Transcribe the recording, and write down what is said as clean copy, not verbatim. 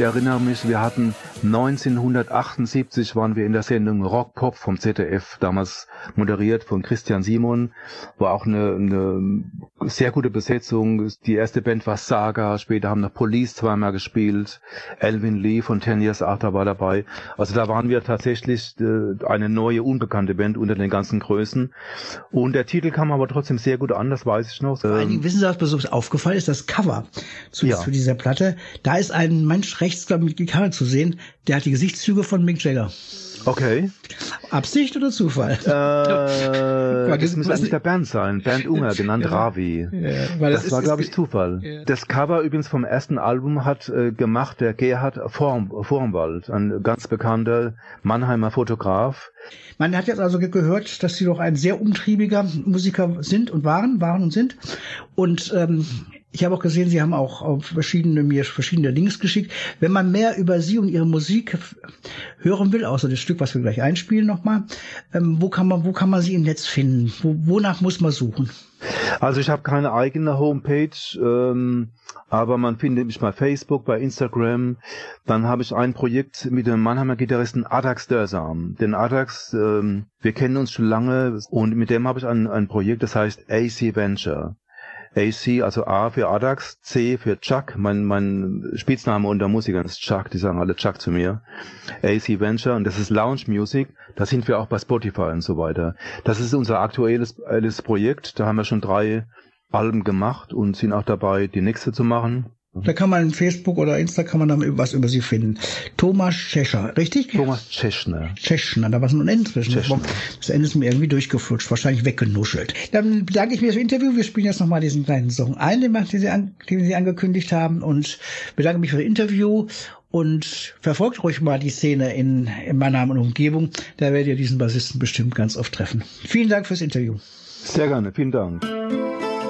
erinnere mich, wir hatten 1978 waren wir in der Sendung Rock Pop vom ZDF, damals moderiert von Christian Simon, war auch eine sehr gute Besetzung. Die erste Band war Saga, später haben noch Police zweimal gespielt, Alvin Lee von 10 Years After war dabei. Also da waren wir tatsächlich eine neue, unbekannte Band unter den ganzen Größen. Und der Titel kam aber trotzdem sehr gut an, das weiß ich noch. Vor allen Dingen, wissen Sie, was mir aufgefallen ist, das Cover zu dieser Platte. Da ist ein Mensch rechts, glaube ich, mit Gitarre zu sehen, der hat die Gesichtszüge von Mick Jagger. Okay. Absicht oder Zufall? Das muss eigentlich der Bernd sein. Bernd Unger, genannt Ravi. Ja, das war, glaube ich, Zufall. Ja. Das Cover übrigens vom ersten Album hat gemacht der Gerhard Vormwald, ein ganz bekannter Mannheimer Fotograf. Man hat jetzt also gehört, dass Sie doch ein sehr umtriebiger Musiker sind und waren und sind. Und ich habe auch gesehen, Sie haben auch auf verschiedene Links geschickt. Wenn man mehr über Sie und Ihre Musik hören will, außer das Stück, was wir gleich einspielen nochmal, wo kann man Sie im Netz finden? Wonach muss man suchen? Also ich habe keine eigene Homepage, aber man findet mich bei Facebook, bei Instagram. Dann habe ich ein Projekt mit dem Mannheimer Gitarristen Adax Dörsam. Den Adax, wir kennen uns schon lange und mit dem habe ich ein Projekt, das heißt AC Venture. AC, also A für Adax, C für Chuck, mein Spitzname unter Musikern ist Chuck, die sagen alle Chuck zu mir. AC Venture, und das ist Lounge Music, da sind wir auch bei Spotify und so weiter. Das ist unser aktuelles Projekt, da haben wir schon 3 Alben gemacht und sind auch dabei, die nächste zu machen. Da kann man in Facebook oder Insta kann man dann was über Sie finden. Thomas Tschechner, richtig? Thomas Tschechner. Tschechner, da war so ein N zwischen. Das Ende ist mir irgendwie durchgeflutscht, wahrscheinlich weggenuschelt. Dann bedanke ich mich für das Interview. Wir spielen jetzt nochmal diesen kleinen Song ein, den Sie angekündigt haben, und bedanke mich für das Interview. Und verfolgt ruhig mal die Szene in Mannheim und Umgebung. Da werdet ihr diesen Bassisten bestimmt ganz oft treffen. Vielen Dank fürs Interview. Sehr gerne, vielen Dank.